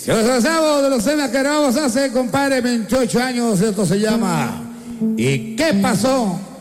Si os hacemos de los temas que grabamos hace, compadre, 28 años, esto se llama ¿Y qué pasó?